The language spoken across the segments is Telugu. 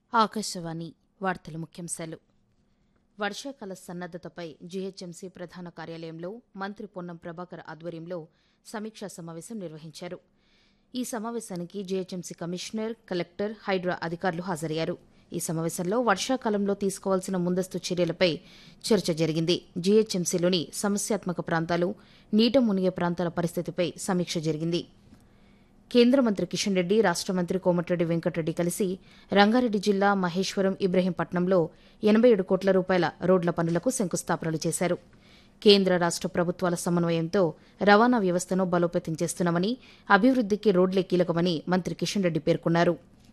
ఆకాశవాణి వార్తల ముఖ్యాంశాలు. వర్షాకాల సన్నద్దతపై జీహెచ్ఎంసీ ప్రధాన కార్యాలయంలో మంత్రి పొన్నం ప్రభాకర్ ఆధ్వర్యంలో సమీక్షా సమావేశం నిర్వహించారు. ఈ సమావేశానికి జీహెచ్ఎంసీ కమిషనర్, కలెక్టర్, హైడ్రా అధికారులు హాజరయ్యారు. ఈ సమావేశంలో వర్షాకాలంలో తీసుకోవాల్సిన ముందస్తు చర్యలపై చర్చ జరిగింది. జీహెచ్ఎంసీలోని సమస్యాత్మక ప్రాంతాలు, నీట మునిగే ప్రాంతాల పరిస్థితిపై సమీక్ష జరిగింది. కేంద్ర మంత్రి కిషన్ రెడ్డి, రాష్ట మంత్రి కోమటిరెడ్డి వెంకటరెడ్డి కలిసి రంగారెడ్డి జిల్లా మహేశ్వరం, ఇబ్రహీంపట్నంలో 87 కోట్ల రూపాయల రోడ్ల పనులకు శంకుస్థాపనలు చేశారు. కేంద్ర రాష్ట ప్రభుత్వాల సమన్వయంతో రవాణా వ్యవస్థను బలోపేతం చేస్తున్నామని, అభివృద్దికి రోడ్లే కీలకమని మంత్రి కిషన్ రెడ్డి పేర్కొన్నారు.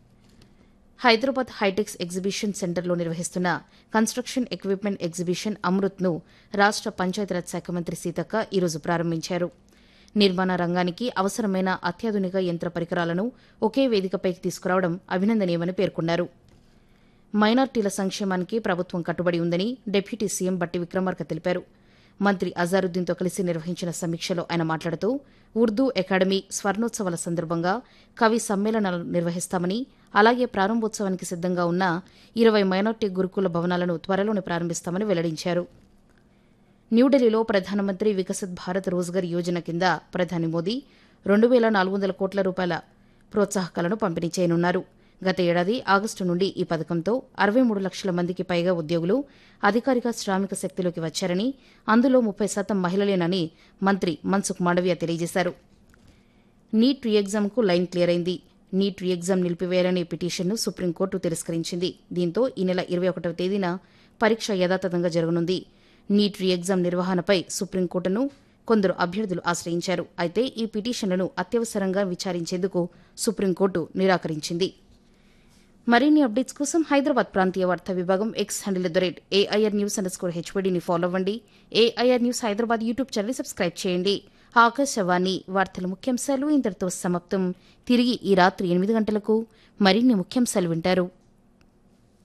హైదరాబాద్ హైటెక్స్ ఎగ్జిబిషన్ సెంటర్లో నిర్వహిస్తున్న కన్స్ట్రక్షన్ ఎక్విప్మెంట్ ఎగ్జిబిషన్ అమృత్ను రాష్ట పంచాయతీరాజ్ శాఖ మంత్రి సీతక్క ఈరోజు ప్రారంభించారు. నిర్మాణ రంగానికి అవసరమైన అత్యాధునిక యంత్ర పరికరాలను ఒకే వేదికపైకి తీసుకురావడం అభినందనీయమని పేర్కొన్నారు. మైనార్టీల సంక్షేమానికి ప్రభుత్వం కట్టుబడి ఉందని డిప్యూటీ సీఎం బట్టి విక్రమార్క తెలిపారు. మంత్రి అజారుద్దీన్తో కలిసి నిర్వహించిన సమీక్షలో ఆయన మాట్లాడుతూ ఉర్దూ అకాడమీ స్వర్ణోత్సవాల సందర్భంగా కవి సమ్మేళనాలు నిర్వహిస్తామని, అలాగే ప్రారంభోత్సవానికి సిద్దంగా ఉన్న 20 మైనార్టీ గురుకుల భవనాలను త్వరలోనే ప్రారంభిస్తామని వెల్లడించారు. న్యూఢిల్లీలో ప్రధానమంత్రి వికసిత్ భారత్ రోజ్గర్ యోజన కింద ప్రధాని మోదీ 2,400 కోట్ల రూపాయల ప్రోత్సాహకాలను పంపిణీ చేయనున్నారు. గత ఏడాది ఆగస్టు నుండి ఈ పథకంతో 63 లక్షల మందికి పైగా ఉద్యోగులు అధికారిక శ్రామిక శక్తిలోకి వచ్చారని, అందులో 30% మహిళలేనని మంత్రి మన్సుఖ్ మాండవీయ తెలియజేశారు. నీట్ రీ ఎగ్జామ్కు లైన్ క్లియర్ అయింది. నీట్ రీ ఎగ్జామ్ నిలిపివేయాలనే పిటిషన్ను సుప్రీంకోర్టు తిరస్కరించింది. దీంతో ఈ నెల 21వ తేదీన పరీక్ష యథాతథంగా జరగనుంది. నీట్ రీ ఎగ్జామ్ నిర్వహణపై సుప్రీంకోర్టును కొందరు అభ్యర్థులు ఆశ్రయించారు. అయితే ఈ పిటిషన్లను అత్యవసరంగా విచారించేందుకు సుప్రీంకోర్టు నిరాకరించింది. మరిన్ని అప్డేట్స్ కోసం హైదరాబాద్ ప్రాంతీయ వార్తా విభాగం ఎక్స్ హ్యాండిల్ @AIR_News_HPDని ఫాలో అవ్వండి. AIR news Hyderabad YouTube channel subscribe చేయండి. ఆకాశవాణి వార్తల ముఖ్యాంశాలు ఇంతటితో సమాప్తం. తిరిగి ఈ రాత్రి 8 గంటలకు మరిన్ని ముఖ్యాంశాలు వింటారు.